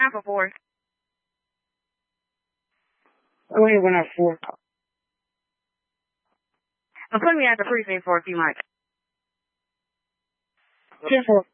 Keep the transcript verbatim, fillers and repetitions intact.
Time for four. I only went at four. But put me at the precinct for a few months. ten four.